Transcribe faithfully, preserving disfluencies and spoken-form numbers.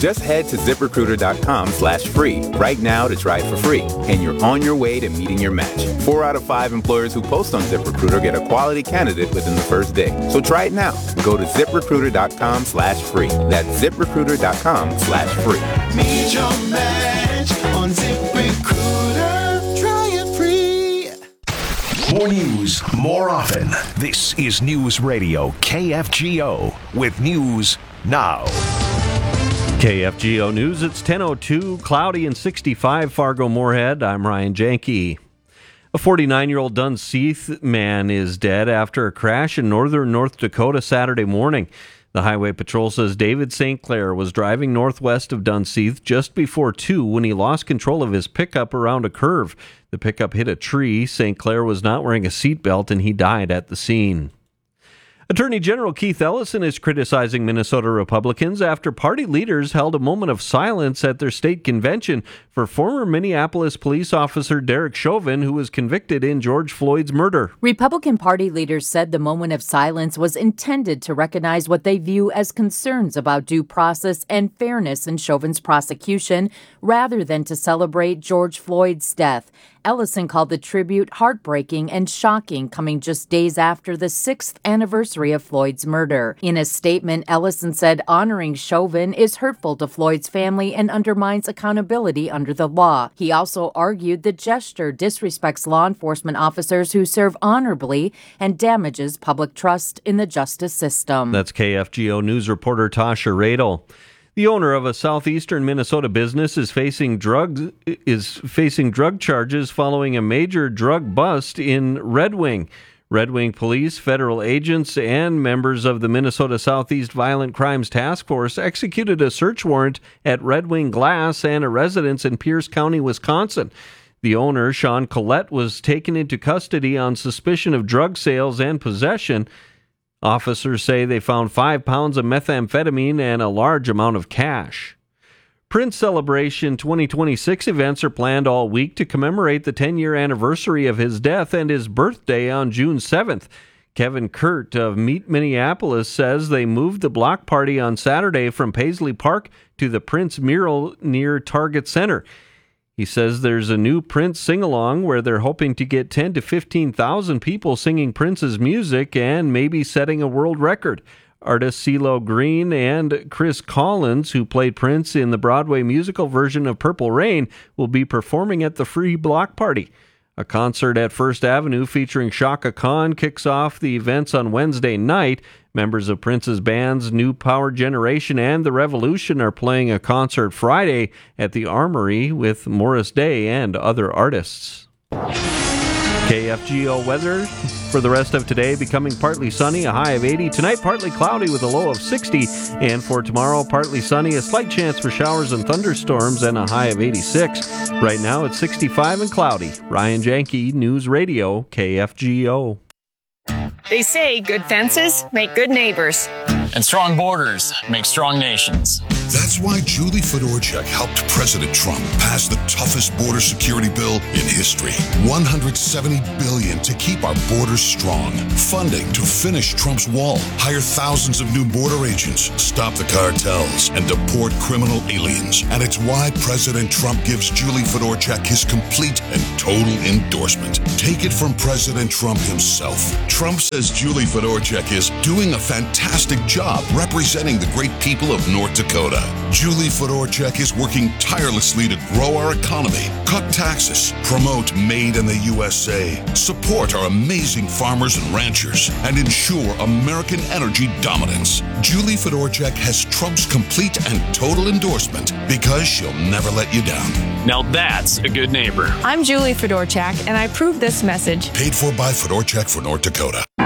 Just head to ZipRecruiter.com slash free right now to try it for free, and you're on your way to meeting your match. Four out of five employers who post on ZipRecruiter get a quality candidate within the first day. So try it now. Go to ZipRecruiter.com slash free. That's ZipRecruiter.com slash free. Meet your match on ZipRecruiter. Try it free. More news, more often. This is News Radio K F G O with News Now. K F G O News, it's ten oh two, cloudy and sixty-five, Fargo-Moorhead. I'm Ryan Janke. A forty-nine-year-old Dunseith man is dead after a crash in northern North Dakota Saturday morning. The Highway Patrol says David Saint Clair was driving northwest of Dunseith just before two when he lost control of his pickup around a curve. The pickup hit a tree. Saint Clair was not wearing a seatbelt and he died at the scene. Attorney General Keith Ellison is criticizing Minnesota Republicans after party leaders held a moment of silence at their state convention for former Minneapolis police officer Derek Chauvin, who was convicted in George Floyd's murder. Republican Party leaders said the moment of silence was intended to recognize what they view as concerns about due process and fairness in Chauvin's prosecution, rather than to celebrate George Floyd's death. Ellison called the tribute heartbreaking and shocking, coming just days after the sixth anniversary of Floyd's murder. In a statement, Ellison said honoring Chauvin is hurtful to Floyd's family and undermines accountability under the law. He also argued the gesture disrespects law enforcement officers who serve honorably and damages public trust in the justice system. That's K F G O News reporter Tasha Radel. The owner of a southeastern Minnesota business is facing drugs is facing drug charges following a major drug bust in Red Wing. Red Wing police, federal agents, and members of the Minnesota Southeast Violent Crimes Task Force executed a search warrant at Red Wing Glass and a residence in Pierce County, Wisconsin. The owner, Sean Collette, was taken into custody on suspicion of drug sales and possession. Officers say they found five pounds of methamphetamine and a large amount of cash. Prince Celebration twenty twenty-six events are planned all week to commemorate the ten-year anniversary of his death and his birthday on June seventh. Kevin Kurt of Meet Minneapolis says they moved the block party on Saturday from Paisley Park to the Prince mural near Target Center. He says there's a new Prince sing-along where they're hoping to get ten to fifteen thousand people singing Prince's music and maybe setting a world record. Artists CeeLo Green and Chris Collins, who played Prince in the Broadway musical version of Purple Rain, will be performing at the free block party. A concert at First Avenue featuring Chaka Khan kicks off the events on Wednesday night. Members of Prince's bands New Power Generation and The Revolution are playing a concert Friday at the Armory with Morris Day and other artists. K F G O weather for the rest of today, becoming partly sunny, a high of eighty. Tonight, partly cloudy with a low of sixty. And for tomorrow, partly sunny, a slight chance for showers and thunderstorms, and a high of eighty-six. Right now, it's sixty-five and cloudy. Ryan Janke, News Radio, K F G O. They say good fences make good neighbors. And strong borders make strong nations. That's why Julie Fedorchak helped President Trump pass the toughest border security bill in history. one hundred seventy billion dollars to keep our borders strong. Funding to finish Trump's wall, hire thousands of new border agents, stop the cartels, and deport criminal aliens. And it's why President Trump gives Julie Fedorchak his complete and total endorsement. Take it from President Trump himself. Trump says Julie Fedorchak is doing a fantastic job representing the great people of North Dakota. Julie Fedorchak is working tirelessly to grow our economy, cut taxes, promote Made in the U S A, support our amazing farmers and ranchers, and ensure American energy dominance. Julie Fedorchak has Trump's complete and total endorsement because she'll never let you down. Now that's a good neighbor. I'm Julie Fedorchak, and I approve this message. Paid for by Fedorchak for North Dakota.